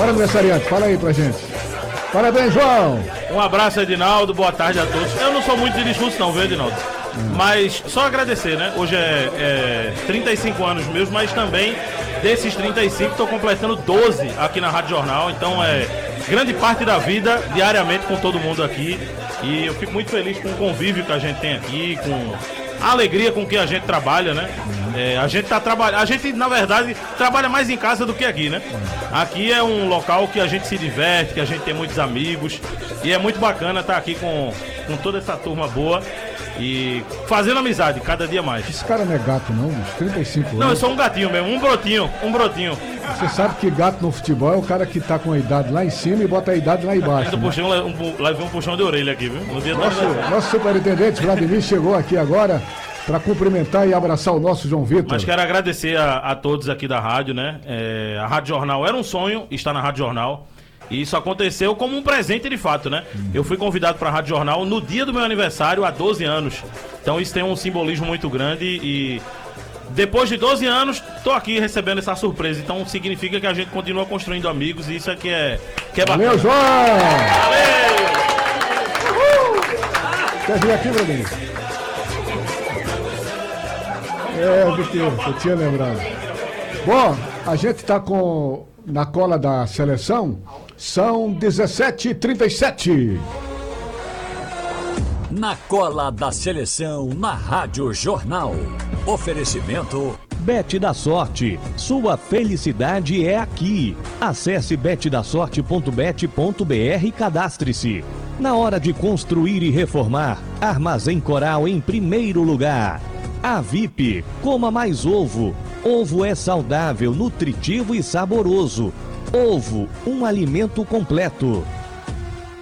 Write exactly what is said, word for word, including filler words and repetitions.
Bora, aniversariante, fala aí pra gente. Parabéns, João. Um abraço, Edinaldo, boa tarde a todos. Eu não sou muito de discurso não, viu, Edinaldo? Hum. Mas só agradecer, né? Hoje é, é trinta e cinco anos meus, mas também desses trinta e cinco estou completando doze aqui na Rádio Jornal. Então é grande parte da vida, diariamente com todo mundo aqui. E eu fico muito feliz com o convívio que a gente tem aqui, com a alegria com que a gente trabalha, né? É, a gente tá trabalhando, a gente na verdade trabalha mais em casa do que aqui, né? Aqui é um local que a gente se diverte, que a gente tem muitos amigos e é muito bacana estar aqui com, com toda essa turma boa e fazendo amizade cada dia mais. Esse cara não é gato não, uns trinta e cinco anos. Não, eu sou um gatinho mesmo, um brotinho, um brotinho. Você sabe que gato no futebol é o cara que tá com a idade lá em cima e bota a idade lá embaixo. Ainda né? puxei um, um, levei um puxão de orelha aqui, viu? No dia nosso, nosso superintendente Vladimir chegou aqui agora para cumprimentar e abraçar o nosso João Vitor. Mas quero agradecer a, a todos aqui da rádio, né? É, a Rádio Jornal era um sonho estar na Rádio Jornal. E isso aconteceu como um presente de fato, né? Hum. Eu fui convidado para a Rádio Jornal no dia do meu aniversário, há doze anos. Então isso tem um simbolismo muito grande e depois de doze anos, tô aqui recebendo essa surpresa. Então significa que a gente continua construindo amigos e isso é que é, que é bacana. Valeu, João! Valeu! Uhul! Quer vir aqui, Bruninho? É, Vitor, eu tinha lembrado. Bom, a gente tá com na cola da seleção, são dezessete e trinta e sete. Na cola da seleção, na Rádio Jornal. Oferecimento Bet da Sorte, sua felicidade é aqui. Acesse bet da sorte ponto bet ponto br e cadastre-se. Na hora de construir e reformar, Armazém Coral em primeiro lugar. A V I P, coma mais ovo. Ovo é saudável, nutritivo e saboroso. Ovo, um alimento completo.